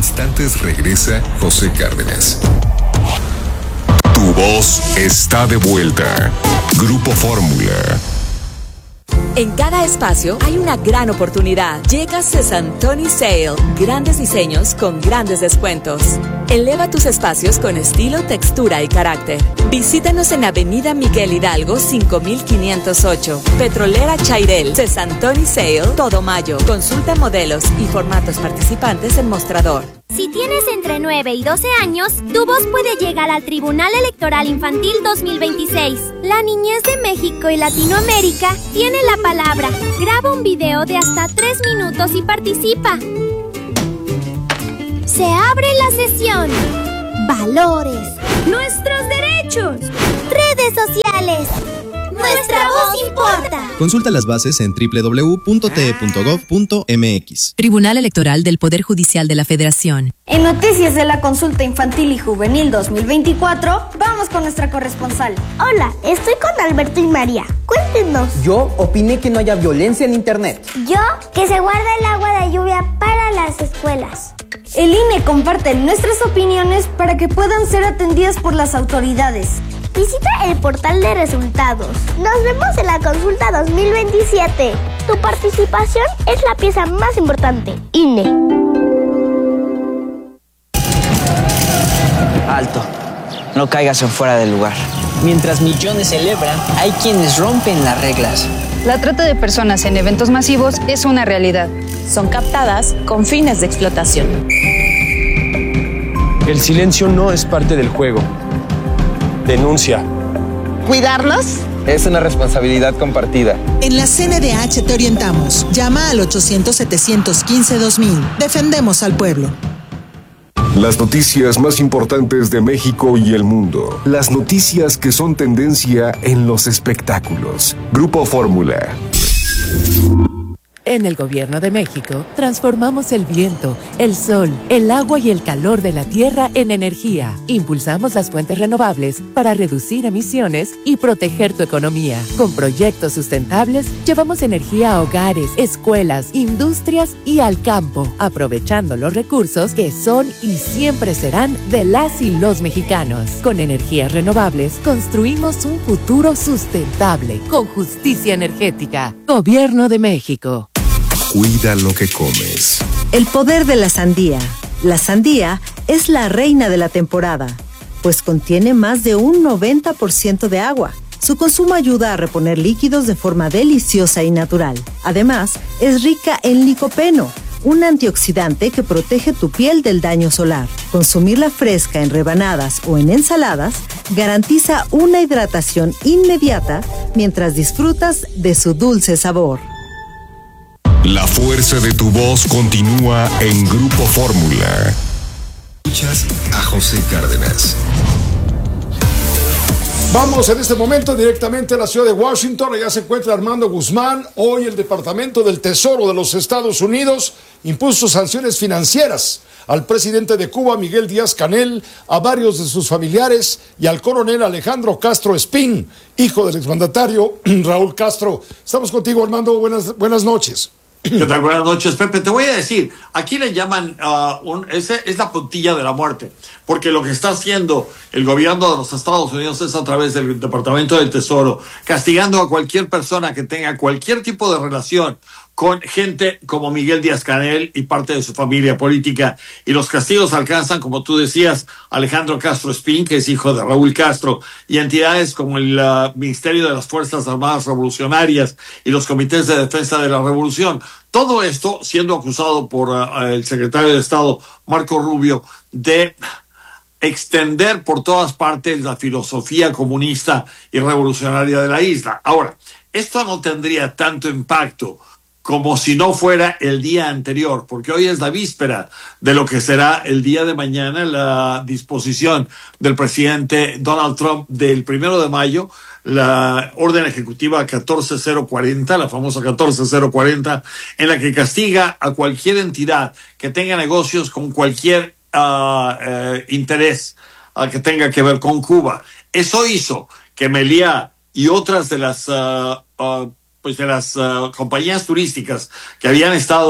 instantes regresa José Cárdenas. Tu voz está de vuelta. Grupo Fórmula. En cada espacio hay una gran oportunidad. Llega Sesantoni Sale. Grandes diseños con grandes descuentos. Eleva tus espacios con estilo, textura y carácter. Visítanos en Avenida Miguel Hidalgo 5508. Petrolera Chairel. Sesantoni Sale. Todo mayo. Consulta modelos y formatos participantes en mostrador. Si tienes entre 9 y 12 años, tu voz puede llegar al Tribunal Electoral Infantil 2026. La niñez de México y Latinoamérica tiene la palabra. Graba un video de hasta 3 minutos y participa. Se abre la sesión. Valores. Nuestros derechos. Redes sociales. Nuestra voz importa. Consulta las bases en www.te.gov.mx. Tribunal Electoral del Poder Judicial de la Federación. En Noticias de la Consulta Infantil y Juvenil 2024, vamos con nuestra corresponsal. Hola, estoy con Alberto y María. Cuéntenos. Yo opiné que no haya violencia en internet. Yo, que se guarda el agua de lluvia para las escuelas. El INE comparte nuestras opiniones para que puedan ser atendidas por las autoridades. Visita el portal de resultados. Nos vemos en la consulta 2027. Tu participación es la pieza más importante. INE. Alto. No caigas en fuera del lugar. Mientras millones celebran, hay quienes rompen las reglas. La trata de personas en eventos masivos es una realidad. Son captadas con fines de explotación. El silencio no es parte del juego. Denuncia. ¿Cuidarlos? Es una responsabilidad compartida. En la CNDH te orientamos. Llama al 800-715-2000. Defendemos al pueblo. Las noticias más importantes de México y el mundo. Las noticias que son tendencia en los espectáculos. Grupo Fórmula. En el Gobierno de México, transformamos el viento, el sol, el agua y el calor de la tierra en energía. Impulsamos las fuentes renovables para reducir emisiones y proteger tu economía. Con proyectos sustentables, llevamos energía a hogares, escuelas, industrias y al campo, aprovechando los recursos que son y siempre serán de las y los mexicanos. Con energías renovables, construimos un futuro sustentable, con justicia energética. Gobierno de México. Cuida lo que comes. El poder de la sandía. La sandía es la reina de la temporada, pues contiene más de un 90% de agua. Su consumo ayuda a reponer líquidos de forma deliciosa y natural. Además, es rica en licopeno, un antioxidante que protege tu piel del daño solar. Consumirla fresca en rebanadas o en ensaladas garantiza una hidratación inmediata mientras disfrutas de su dulce sabor. La fuerza de tu voz continúa en Grupo Fórmula. Escuchas a José Cárdenas. Vamos en este momento directamente a la ciudad de Washington. Allá se encuentra Armando Guzmán. Hoy el Departamento del Tesoro de los Estados Unidos impuso sanciones financieras al presidente de Cuba, Miguel Díaz-Canel, a varios de sus familiares y al coronel Alejandro Castro Espín, hijo del exmandatario Raúl Castro. Estamos contigo, Armando. Buenas noches. ¿Qué tal? Buenas noches, Pepe. Te voy a decir, aquí le llaman, es la puntilla de la muerte, porque lo que está haciendo el gobierno de los Estados Unidos es a través del Departamento del Tesoro, castigando a cualquier persona que tenga cualquier tipo de relación con gente como Miguel Díaz-Canel y parte de su familia política. Y los castigos alcanzan, como tú decías, Alejandro Castro Espín, que es hijo de Raúl Castro, y entidades como el Ministerio de las Fuerzas Armadas Revolucionarias y los Comités de Defensa de la Revolución. Todo esto siendo acusado por el secretario de Estado, Marco Rubio, de extender por todas partes la filosofía comunista y revolucionaria de la isla. Ahora, esto no tendría tanto impacto como si no fuera el día anterior, porque hoy es la víspera de lo que será el día de mañana, la disposición del presidente Donald Trump del 1 de mayo, la orden ejecutiva 14040, la famosa 14040, en la que castiga a cualquier entidad que tenga negocios con cualquier interés que tenga que ver con Cuba. Eso hizo que Meliá y otras de las compañías turísticas que habían estado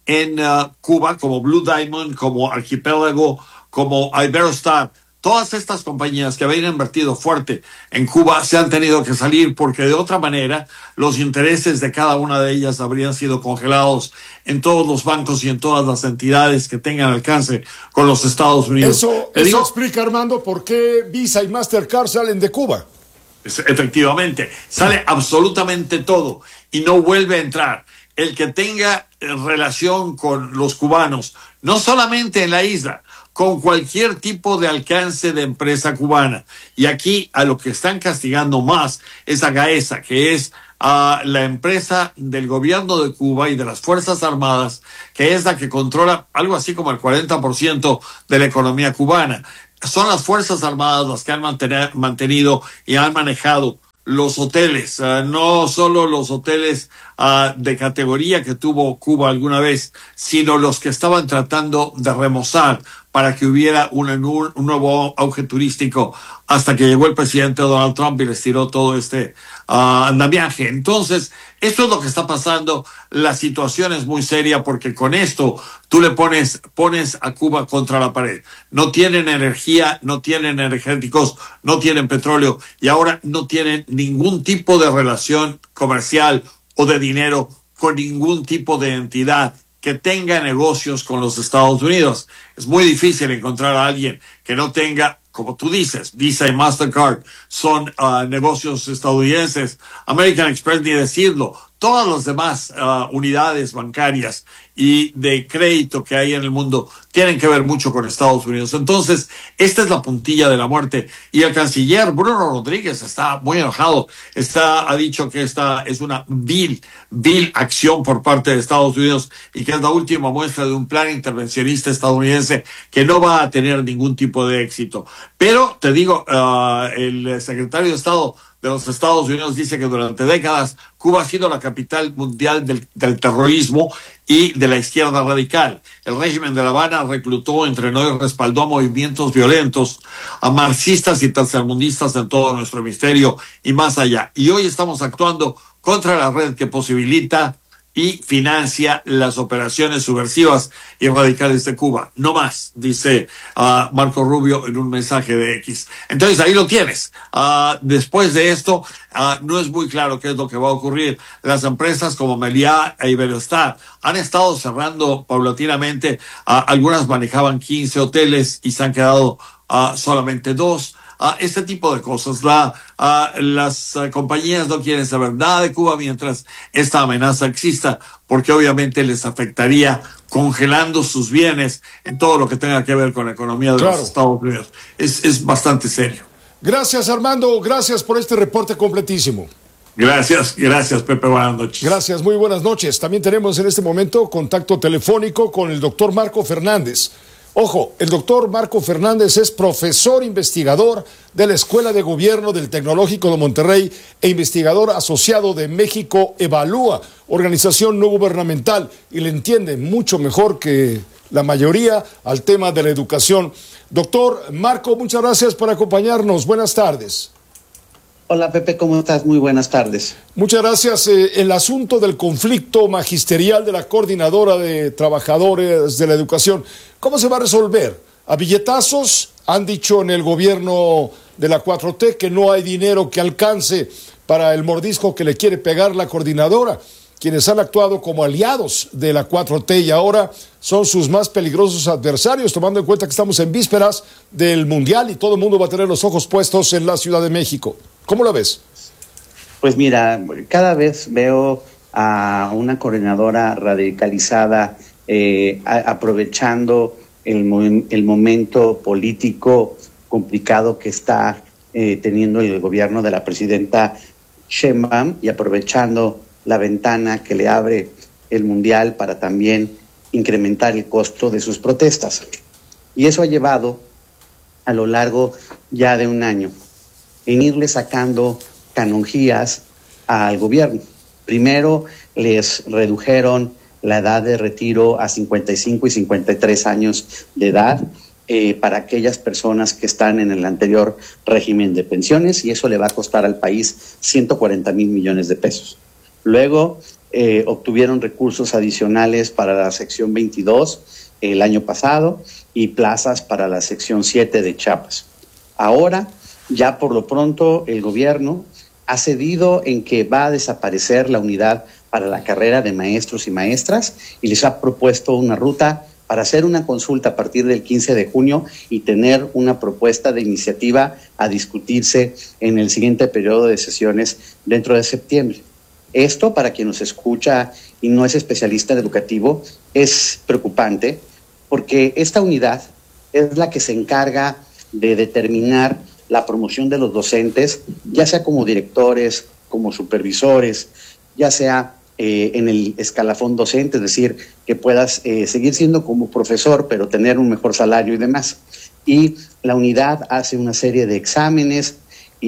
en Cuba, como Blue Diamond, como Archipiélago, como Iberostar. Todas estas compañías que habían invertido fuerte en Cuba se han tenido que salir porque de otra manera los intereses de cada una de ellas habrían sido congelados en todos los bancos y en todas las entidades que tengan alcance con los Estados Unidos. Eso explica, Armando, por qué Visa y Mastercard salen de Cuba. Efectivamente, sale absolutamente todo y no vuelve a entrar. El que tenga relación con los cubanos, no solamente en la isla, con cualquier tipo de alcance de empresa cubana. Y aquí a lo que están castigando más es a Gaesa, que es a la empresa del gobierno de Cuba y de las Fuerzas Armadas, que es la que controla algo así como el 40% de la economía cubana. Son las Fuerzas Armadas las que han mantenido y han manejado los hoteles, no solo los hoteles de categoría que tuvo Cuba alguna vez, sino los que estaban tratando de remozar para que hubiera un nuevo auge turístico hasta que llegó el presidente Donald Trump y les tiró todo este andamiaje. Entonces, esto es lo que está pasando. La situación es muy seria porque con esto tú le pones a Cuba contra la pared. No tienen energía, no tienen energéticos, no tienen petróleo y ahora no tienen ningún tipo de relación comercial o de dinero con ningún tipo de entidad que tenga negocios con los Estados Unidos. Es muy difícil encontrar a alguien que no tenga, como tú dices, Visa y Mastercard son negocios estadounidenses. American Express, ni decirlo. Todas las demás unidades bancarias y de crédito que hay en el mundo tienen que ver mucho con Estados Unidos. Entonces, esta es la puntilla de la muerte. Y el canciller Bruno Rodríguez está muy enojado. Ha dicho que esta es una vil acción por parte de Estados Unidos y que es la última muestra de un plan intervencionista estadounidense que no va a tener ningún tipo de éxito. Pero, te digo, el secretario de Estado de los Estados Unidos dice que durante décadas Cuba ha sido la capital mundial del terrorismo y de la izquierda radical. El régimen de La Habana reclutó, entrenó y respaldó a movimientos violentos, a marxistas y tercermundistas en todo nuestro hemisferio y más allá. Y hoy estamos actuando contra la red que posibilita y financia las operaciones subversivas y radicales de Cuba. No más, dice Marco Rubio en un mensaje de X. Entonces ahí lo tienes. Después de esto, no es muy claro qué es lo que va a ocurrir. Las empresas como Meliá e Iberostar han estado cerrando paulatinamente. Algunas manejaban 15 hoteles y se han quedado solamente 2. Este tipo de cosas. Las compañías no quieren saber nada de Cuba mientras esta amenaza exista, porque obviamente les afectaría congelando sus bienes en todo lo que tenga que ver con la economía de los Estados Unidos. Es bastante serio. Gracias, Armando. Gracias por este reporte completísimo. Gracias, Pepe. Buenas noches. Gracias, muy buenas noches. También tenemos en este momento contacto telefónico con el doctor Marco Fernández. Ojo, el doctor Marco Fernández es profesor investigador de la Escuela de Gobierno del Tecnológico de Monterrey e investigador asociado de México Evalúa, organización no gubernamental, y le entiende mucho mejor que la mayoría al tema de la educación. Doctor Marco, muchas gracias por acompañarnos. Buenas tardes. Hola Pepe, ¿cómo estás? Muy buenas tardes. Muchas gracias. El asunto del conflicto magisterial de la Coordinadora de Trabajadores de la Educación, ¿cómo se va a resolver? A billetazos, han dicho en el gobierno de la 4T que no hay dinero que alcance para el mordisco que le quiere pegar la coordinadora. Quienes han actuado como aliados de la 4T y ahora son sus más peligrosos adversarios, tomando en cuenta que estamos en vísperas del Mundial y todo el mundo va a tener los ojos puestos en la Ciudad de México. ¿Cómo lo ves? Pues mira, cada vez veo a una coordinadora radicalizada aprovechando el momento político complicado que está teniendo el gobierno de la presidenta Sheinbaum y aprovechando la ventana que le abre el Mundial para también incrementar el costo de sus protestas. Y eso ha llevado a lo largo ya de un año en irle sacando canonjías al gobierno. Primero les redujeron la edad de retiro a 55 y 53 años de edad para aquellas personas que están en el anterior régimen de pensiones, y eso le va a costar al país 140,000 millones de pesos. Luego obtuvieron recursos adicionales para la sección 22 el año pasado y plazas para la sección 7 de Chiapas. Ahora, ya por lo pronto, el gobierno ha cedido en que va a desaparecer la unidad para la carrera de maestros y maestras y les ha propuesto una ruta para hacer una consulta a partir del 15 de junio y tener una propuesta de iniciativa a discutirse en el siguiente periodo de sesiones dentro de septiembre. Esto, para quien nos escucha y no es especialista en educativo, es preocupante porque esta unidad es la que se encarga de determinar la promoción de los docentes, ya sea como directores, como supervisores, ya sea en el escalafón docente, es decir, que puedas seguir siendo como profesor, pero tener un mejor salario y demás. Y la unidad hace una serie de exámenes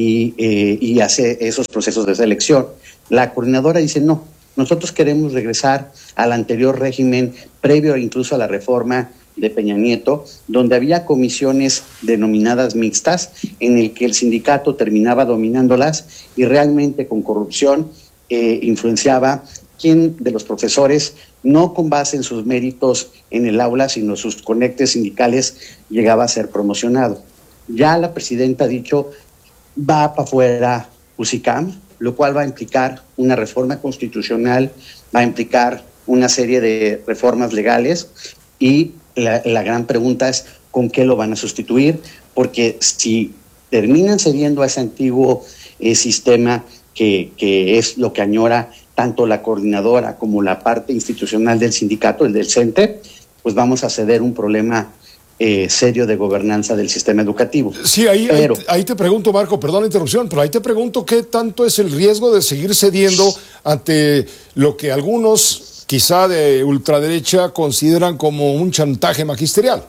y hace esos procesos de selección. La coordinadora dice, no, nosotros queremos regresar al anterior régimen, previo incluso a la reforma de Peña Nieto, donde había comisiones denominadas mixtas, en el que el sindicato terminaba dominándolas y realmente con corrupción influenciaba quién de los profesores, no con base en sus méritos en el aula, sino sus conectes sindicales, llegaba a ser promocionado. Ya la presidenta ha dicho, va para afuera UCICAM, lo cual va a implicar una reforma constitucional, va a implicar una serie de reformas legales y la gran pregunta es ¿con qué lo van a sustituir? Porque si terminan cediendo a ese antiguo sistema que es lo que añora tanto la coordinadora como la parte institucional del sindicato, el del CENTE, pues vamos a ceder un problema serio de gobernanza del sistema educativo. Sí, ahí te pregunto, Marco, perdón la interrupción, pero ahí te pregunto qué tanto es el riesgo de seguir cediendo ante lo que algunos, quizá de ultraderecha, consideran como un chantaje magisterial.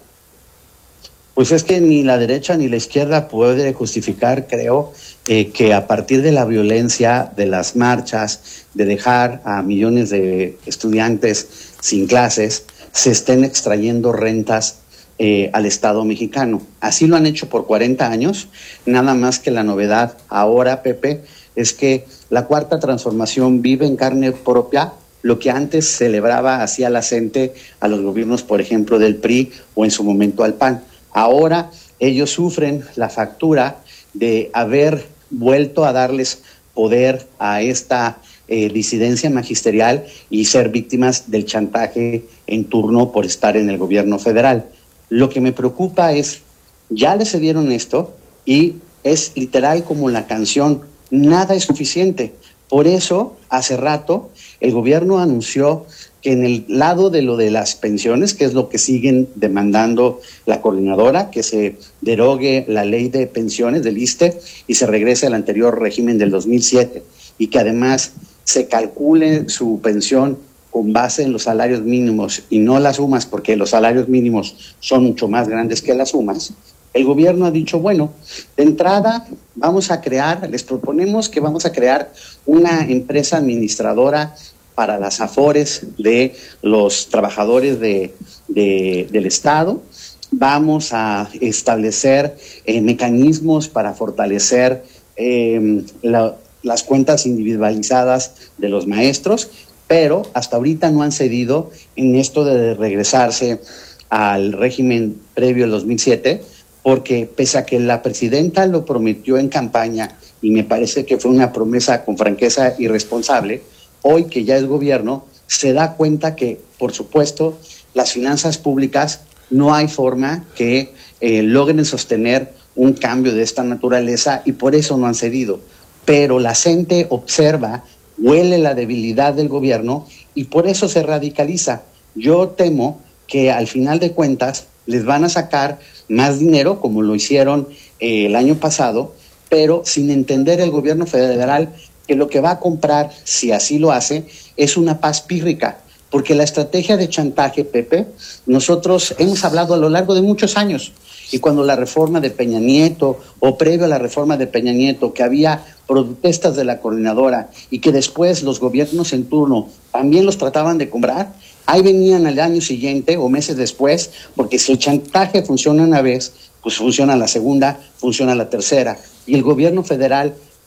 Pues es que ni la derecha ni la izquierda puede justificar, creo, que a partir de la violencia, de las marchas, de dejar a millones de estudiantes sin clases, se estén extrayendo rentas al Estado mexicano. Así lo han hecho por 40 años, nada más que la novedad ahora, Pepe, es que la Cuarta Transformación vive en carne propia lo que antes celebraba hacia la CENTE a los gobiernos, por ejemplo, del PRI o en su momento al PAN. Ahora ellos sufren la factura de haber vuelto a darles poder a esta disidencia magisterial y ser víctimas del chantaje en turno por estar en el gobierno federal. Lo que me preocupa es, ya les cedieron esto y es literal como la canción, nada es suficiente. Por eso, hace rato, el gobierno anunció que en el lado de lo de las pensiones, que es lo que siguen demandando la coordinadora, que se derogue la ley de pensiones del ISSSTE y se regrese al anterior régimen del 2007, y que además se calcule su pensión con base en los salarios mínimos y no las sumas, porque los salarios mínimos son mucho más grandes que las sumas. El gobierno ha dicho, bueno, de entrada les proponemos que vamos a crear una empresa administradora para las afores de los trabajadores del Estado. Vamos a establecer mecanismos para fortalecer las cuentas individualizadas de los maestros, pero hasta ahorita no han cedido en esto de regresarse al régimen previo al 2007, porque pese a que la presidenta lo prometió en campaña, y me parece que fue una promesa con franqueza irresponsable, hoy que ya es gobierno, se da cuenta que, por supuesto, las finanzas públicas no hay forma que logren sostener un cambio de esta naturaleza y por eso no han cedido. Pero la gente observa, huele la debilidad del gobierno y por eso se radicaliza. Yo temo que al final de cuentas les van a sacar más dinero, como lo hicieron el año pasado, pero sin entender el gobierno federal que lo que va a comprar, si así lo hace, es una paz pírrica. Porque la estrategia de chantaje, Pepe, nosotros hemos hablado a lo largo de muchos años, y cuando la reforma de Peña Nieto, o previo a la reforma de Peña Nieto, que había protestas de la coordinadora, y que después los gobiernos en turno también los trataban de comprar, ahí venían al año siguiente o meses después, porque si el chantaje funciona una vez, pues funciona la segunda, funciona la tercera. Y el gobierno federal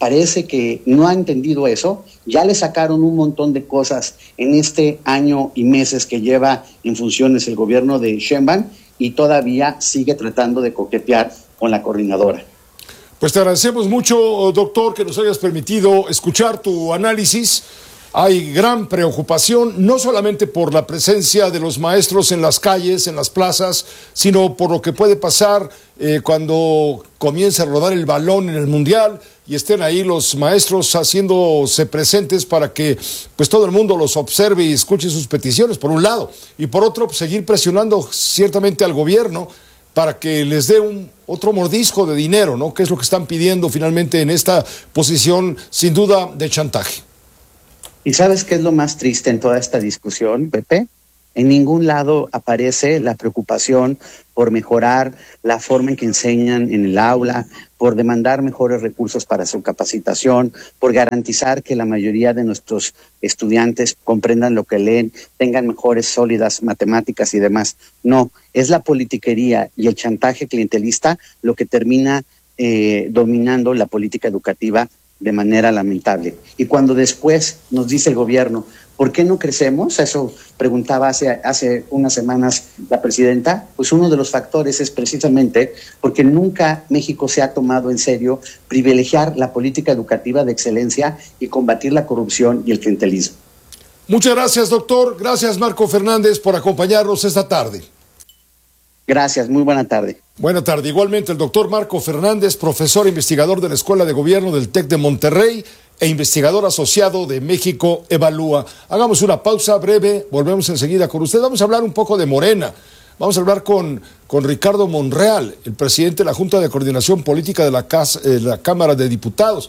parece que no ha entendido eso. Ya le sacaron un montón de cosas en este año y meses que lleva en funciones el gobierno de Sheinbaum y todavía sigue tratando de coquetear con la coordinadora. Pues te agradecemos mucho, doctor, que nos hayas permitido escuchar tu análisis. Hay gran preocupación, no solamente por la presencia de los maestros en las calles, en las plazas, sino por lo que puede pasar cuando comience a rodar el balón en el Mundial y estén ahí los maestros haciéndose presentes para que pues todo el mundo los observe y escuche sus peticiones, por un lado. Y por otro, pues, seguir presionando ciertamente al gobierno para que les dé otro mordisco de dinero, ¿no? Que es lo que están pidiendo finalmente en esta posición, sin duda, de chantaje. ¿Y sabes qué es lo más triste en toda esta discusión, Pepe? En ningún lado aparece la preocupación por mejorar la forma en que enseñan en el aula, por demandar mejores recursos para su capacitación, por garantizar que la mayoría de nuestros estudiantes comprendan lo que leen, tengan mejores, sólidas matemáticas y demás. No, es la politiquería y el chantaje clientelista lo que termina dominando la política educativa de manera lamentable. Y cuando después nos dice el gobierno, ¿por qué no crecemos? Eso preguntaba hace unas semanas la presidenta. Pues uno de los factores es precisamente porque nunca México se ha tomado en serio privilegiar la política educativa de excelencia y combatir la corrupción y el clientelismo. Muchas gracias, doctor. Gracias, Marco Fernández, por acompañarnos esta tarde. Gracias, muy buena tarde. Buena tarde. Igualmente el doctor Marco Fernández, profesor e investigador de la Escuela de Gobierno del TEC de Monterrey e investigador asociado de México Evalúa. Hagamos una pausa breve, volvemos enseguida con usted. Vamos a hablar un poco de Morena. Vamos a hablar con Ricardo Monreal, el presidente de la Junta de Coordinación Política de la Cámara de Diputados.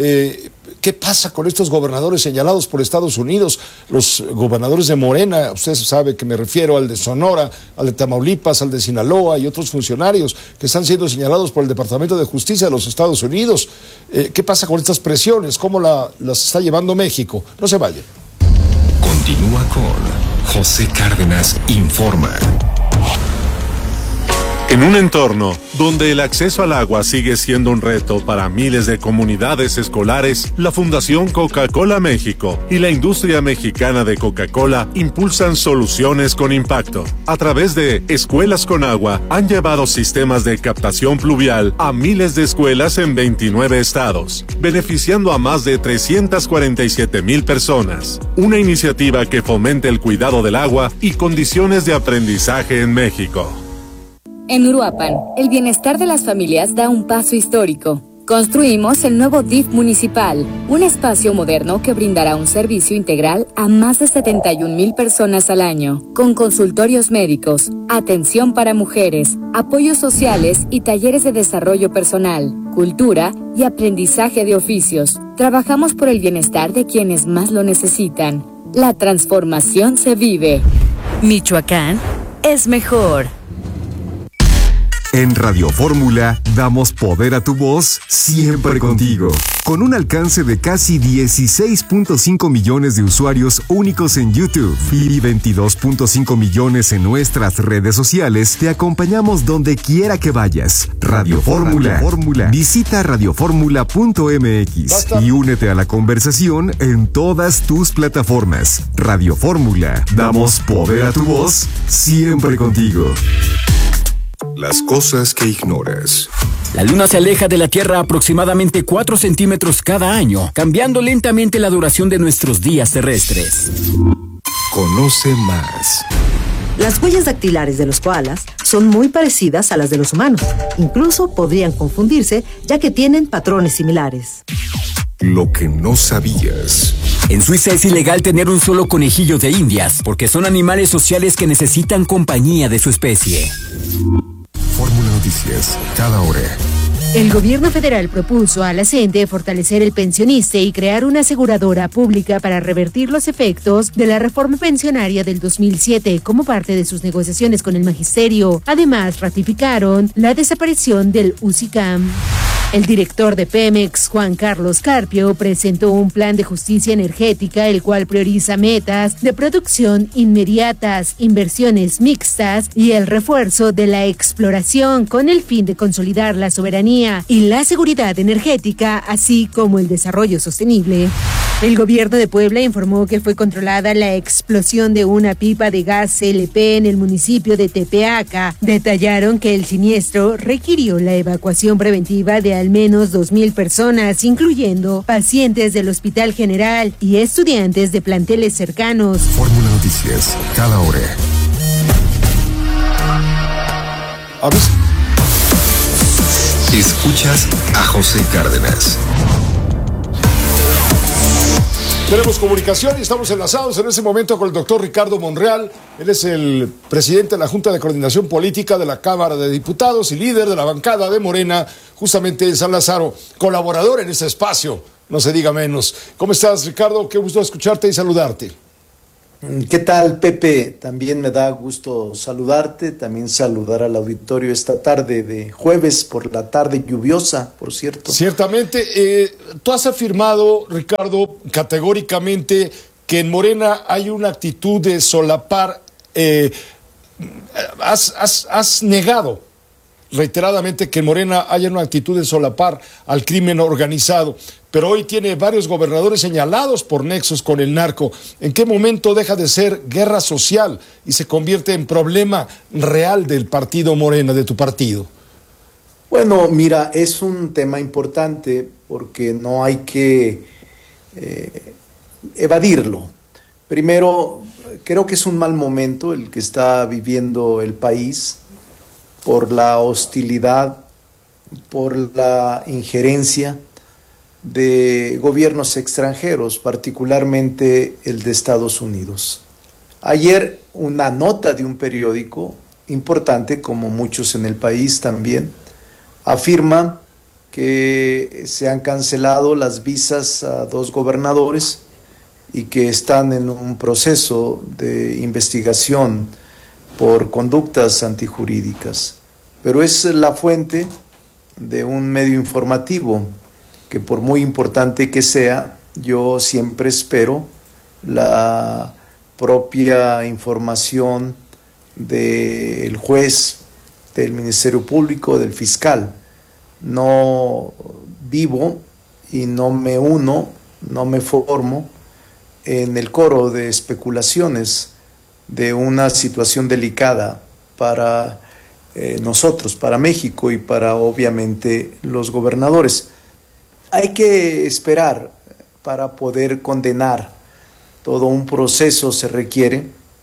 ¿Qué pasa con estos gobernadores señalados por Estados Unidos? Los gobernadores de Morena, usted sabe que me refiero al de Sonora, al de Tamaulipas, al de Sinaloa y otros funcionarios que están siendo señalados por el Departamento de Justicia de los Estados Unidos. ¿Qué pasa con estas presiones? ¿Cómo las está llevando México? No se vayan. Continúa con José Cárdenas Informa. En un entorno donde el acceso al agua sigue siendo un reto para miles de comunidades escolares, la Fundación Coca-Cola México y la industria mexicana de Coca-Cola impulsan soluciones con impacto. A través de Escuelas con Agua, han llevado sistemas de captación pluvial a miles de escuelas en 29 estados, beneficiando a más de 347,000 personas. Una iniciativa que fomenta el cuidado del agua y condiciones de aprendizaje en México. En Uruapan, el bienestar de las familias da un paso histórico. Construimos el nuevo DIF municipal, un espacio moderno que brindará un servicio integral a más de 71,000 personas al año, con consultorios médicos, atención para mujeres, apoyos sociales y talleres de desarrollo personal, cultura y aprendizaje de oficios. Trabajamos por el bienestar de quienes más lo necesitan. La transformación se vive. Michoacán es mejor. En Radio Fórmula damos poder a tu voz siempre contigo. Con un alcance de casi 16.5 millones de usuarios únicos en YouTube y 22.5 millones en nuestras redes sociales, te acompañamos donde quiera que vayas. Radio Fórmula. Visita radioformula.mx y únete a la conversación en todas tus plataformas. Radio Fórmula. Damos poder a tu voz siempre contigo. Las cosas que ignoras. La Luna se aleja de la Tierra aproximadamente 4 centímetros cada año, cambiando lentamente la duración de nuestros días terrestres. Conoce más. Las huellas dactilares de los koalas son muy parecidas a las de los humanos. Incluso podrían confundirse, ya que tienen patrones similares. Lo que no sabías. En Suiza es ilegal tener un solo conejillo de Indias, porque son animales sociales que necesitan compañía de su especie. Fórmula Noticias, cada hora. El gobierno federal propuso a la CENTE fortalecer el pensionista y crear una aseguradora pública para revertir los efectos de la reforma pensionaria del 2007 como parte de sus negociaciones con el magisterio. Además, ratificaron la desaparición del UCICAM. El director de Pemex, Juan Carlos Carpio, presentó un plan de justicia energética, el cual prioriza metas de producción inmediatas, inversiones mixtas y el refuerzo de la exploración con el fin de consolidar la soberanía y la seguridad energética, así como el desarrollo sostenible. El gobierno de Puebla informó que fue controlada la explosión de una pipa de gas LP en el municipio de Tepeaca. Detallaron que el siniestro requirió la evacuación preventiva de al menos 2,000 personas, incluyendo pacientes del Hospital General y estudiantes de planteles cercanos. Fórmula Noticias, cada hora. Escuchas a José Cárdenas. Tenemos comunicación y estamos enlazados en este momento con el doctor Ricardo Monreal. Él es el presidente de la Junta de Coordinación Política de la Cámara de Diputados y líder de la bancada de Morena, justamente en San Lázaro, colaborador en este espacio, no se diga menos. ¿Cómo estás, Ricardo? Qué gusto escucharte y saludarte. ¿Qué tal, Pepe? También me da gusto saludarte, también saludar al auditorio esta tarde de jueves por la tarde lluviosa, por cierto. Ciertamente, tú has afirmado, Ricardo, categóricamente que en Morena hay una actitud de solapar, has negado reiteradamente que en Morena haya una actitud de solapar al crimen organizado, pero hoy tiene varios gobernadores señalados por nexos con el narco. ¿En qué momento deja de ser guerra social y se convierte en problema real del partido Morena, de tu partido? Bueno, mira, es un tema importante porque no hay que evadirlo. Primero, creo que es un mal momento el que está viviendo el país por la hostilidad, por la injerencia de gobiernos extranjeros, particularmente el de Estados Unidos. Ayer una nota de un periódico importante, como muchos en el país también, afirma que se han cancelado las visas a 2 gobernadores y que están en un proceso de investigación por conductas antijurídicas. Pero es la fuente de un medio informativo que, por muy importante que sea, yo siempre espero la propia información del juez, del Ministerio Público, del fiscal. No vivo y no me uno, no me formo en el coro de especulaciones de una situación delicada para nosotros, para México y para obviamente los gobernadores. Hay que esperar para poder condenar. Todo un proceso se requiere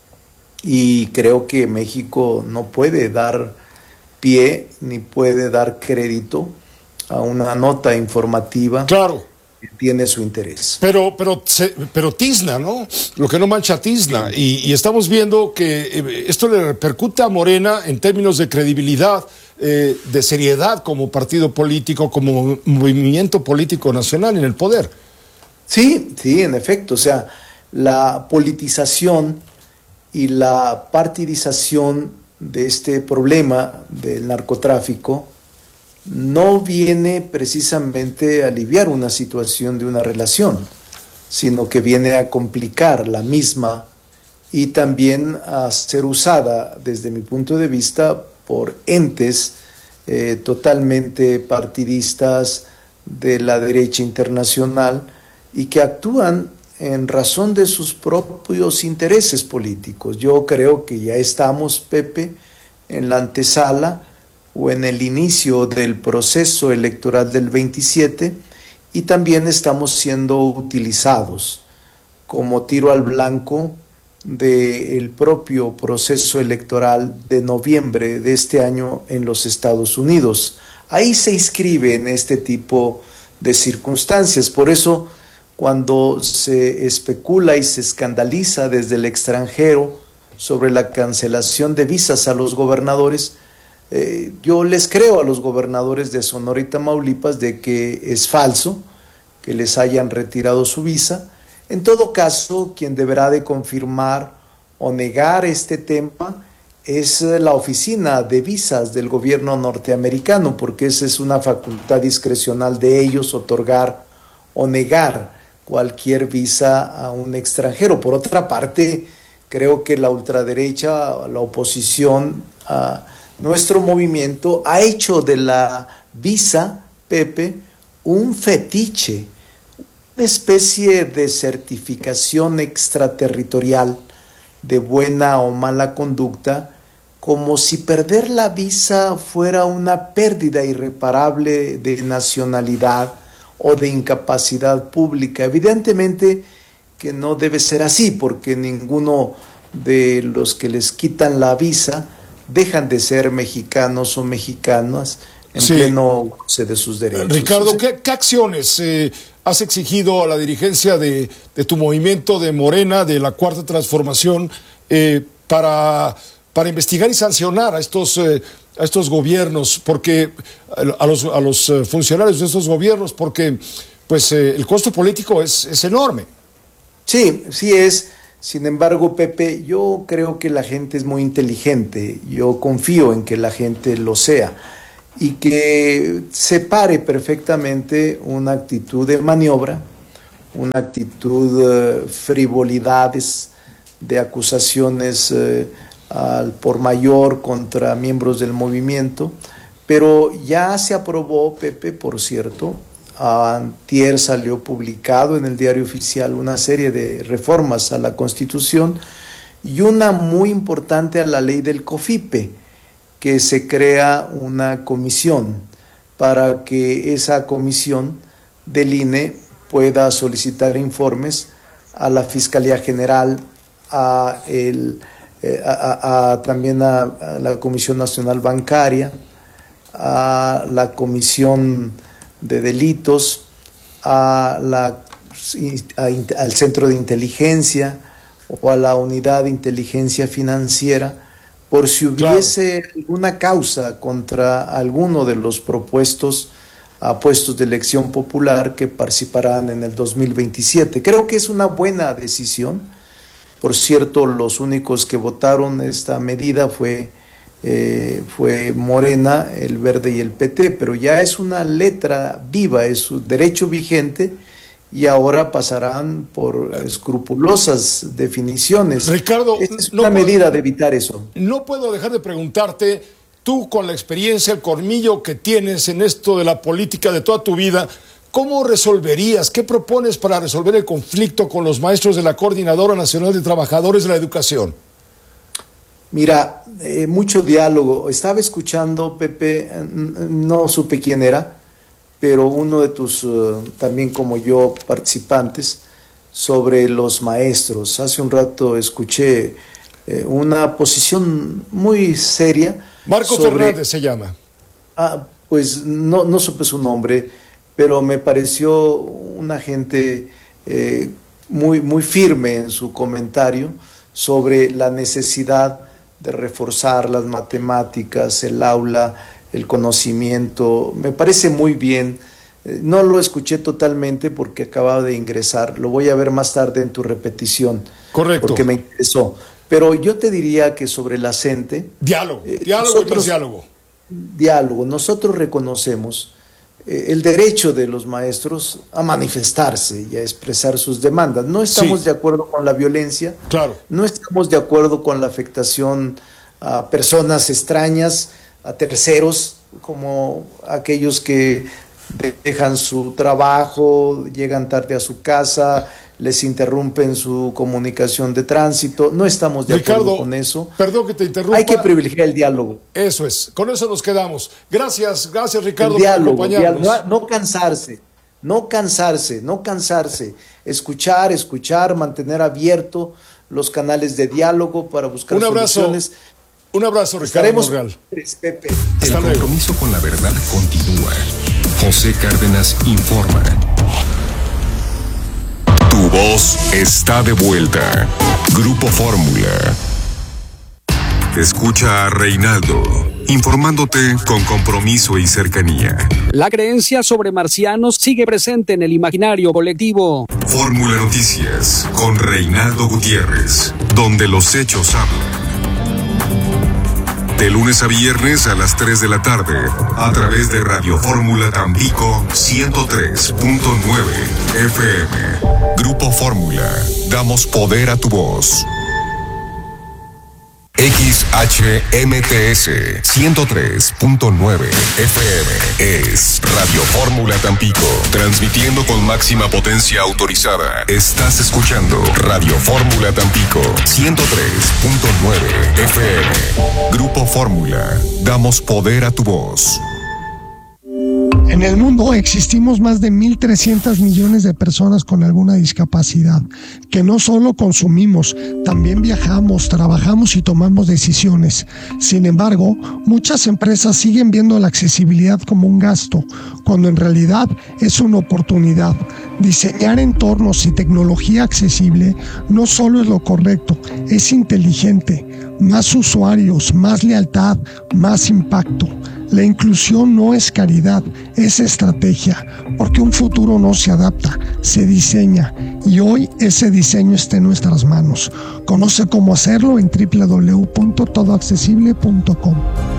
y creo que México no puede dar pie ni puede dar crédito a una nota informativa. Claro. Que tiene su interés. Pero tizna, ¿no? Lo que no mancha tizna. Y estamos viendo que esto le repercute a Morena en términos de credibilidad, de seriedad como partido político, como movimiento político nacional en el poder. Sí, en efecto. O sea, la politización y la partidización de este problema del narcotráfico no viene precisamente a aliviar una situación de una relación, sino que viene a complicar la misma y también a ser usada, desde mi punto de vista, por entes totalmente partidistas de la derecha internacional y que actúan en razón de sus propios intereses políticos. Yo creo que ya estamos, Pepe, en la antesala o en el inicio del proceso electoral del 27 y también estamos siendo utilizados como tiro al blanco del propio proceso electoral de noviembre de este año en los Estados Unidos. Ahí se inscribe en este tipo de circunstancias. Por eso, cuando se especula y se escandaliza desde el extranjero sobre la cancelación de visas a los gobernadores, yo les creo a los gobernadores de Sonora y Tamaulipas de que es falso que les hayan retirado su visa. En todo caso, quien deberá de confirmar o negar este tema es la oficina de visas del gobierno norteamericano, porque esa es una facultad discrecional de ellos, otorgar o negar cualquier visa a un extranjero. Por otra parte, creo que la ultraderecha, la oposición a nuestro movimiento ha hecho de la visa, Pepe, un fetiche, una especie de certificación extraterritorial de buena o mala conducta, como si perder la visa fuera una pérdida irreparable de nacionalidad o de incapacidad pública. Evidentemente que no debe ser así, porque ninguno de los que les quitan la visa dejan de ser mexicanos o mexicanas en pleno goce de sus derechos. Ricardo, ¿qué acciones has exigido a la dirigencia de tu movimiento de Morena, de la Cuarta Transformación, para investigar y sancionar a estos gobiernos, porque a los funcionarios de estos gobiernos, porque pues el costo político es enorme? Sí es. Sin embargo, Pepe, yo creo que la gente es muy inteligente. Yo confío en que la gente lo sea y que separe perfectamente una actitud de maniobra, una actitud frivolidades, de acusaciones al por mayor contra miembros del movimiento, pero ya se aprobó, Pepe, por cierto, antier salió publicado en el Diario Oficial una serie de reformas a la Constitución y una muy importante a la ley del COFIPE, que se crea una comisión para que esa comisión del INE pueda solicitar informes a la Fiscalía General, también a la Comisión Nacional Bancaria, a la Comisión de Delitos, al Centro de Inteligencia o a la Unidad de Inteligencia Financiera, por si hubiese alguna causa contra alguno de los propuestos a puestos de elección popular que participarán en el 2027. Creo que es una buena decisión. Por cierto, los únicos que votaron esta medida fue Morena, el Verde y el PT, pero ya es una letra viva, es un derecho vigente y ahora pasarán por escrupulosas definiciones. Ricardo, es una medida de evitar eso. No puedo dejar de preguntarte, tú con la experiencia, el colmillo que tienes en esto de la política de toda tu vida, ¿cómo resolverías? ¿Qué propones para resolver el conflicto con los maestros de la Coordinadora Nacional de Trabajadores de la Educación? Mira, mucho diálogo. Estaba escuchando, Pepe, no supe quién era, pero uno de tus, también como yo, participantes, sobre los maestros. Hace un rato escuché una posición muy seria. Marco Fernández se llama. Pues no supe su nombre, pero me pareció una gente muy firme en su comentario sobre la necesidad de reforzar las matemáticas, el aula, el conocimiento. Me parece muy bien. No lo escuché totalmente porque acababa de ingresar. Lo voy a ver más tarde en tu repetición. Correcto. Porque me interesó. Pero yo te diría que sobre la CENTE... Diálogo. Nosotros reconocemos el derecho de los maestros a manifestarse y a expresar sus demandas. No estamos de acuerdo con la violencia, no estamos de acuerdo con la afectación a personas extrañas, a terceros, como aquellos que dejan su trabajo, llegan tarde a su casa, les interrumpen su comunicación de tránsito. No estamos de acuerdo con eso. Perdón que te interrumpa. Hay que privilegiar el diálogo. Eso es, con eso nos quedamos. Gracias Ricardo, el diálogo, por acompañarnos. No cansarse. Escuchar, mantener abierto los canales de diálogo para buscar soluciones. Un abrazo, Ricardo Monreal. El compromiso con la verdad continúa. José Cárdenas informa. Tu voz está de vuelta. Grupo Fórmula. Escucha a Reinaldo, informándote con compromiso y cercanía. La creencia sobre marcianos sigue presente en el imaginario colectivo. Fórmula Noticias con Reinaldo Gutiérrez, donde los hechos hablan. De lunes a viernes a las 3 de la tarde, a través de Radio Fórmula Tampico 103.9 FM. Grupo Fórmula, damos poder a tu voz. XHMTS 103.9 FM es Radio Fórmula Tampico, transmitiendo con máxima potencia autorizada. Estás escuchando Radio Fórmula Tampico 103.9 FM. Grupo Fórmula, damos poder a tu voz. En el mundo existimos más de 1.300 millones de personas con alguna discapacidad, que no solo consumimos, también viajamos, trabajamos y tomamos decisiones. Sin embargo, muchas empresas siguen viendo la accesibilidad como un gasto, cuando en realidad es una oportunidad. Diseñar entornos y tecnología accesible no solo es lo correcto, es inteligente. Más usuarios, más lealtad, más impacto. La inclusión no es caridad, es estrategia, porque un futuro no se adapta, se diseña, y hoy ese diseño está en nuestras manos. Conoce cómo hacerlo en www.todoaccesible.com.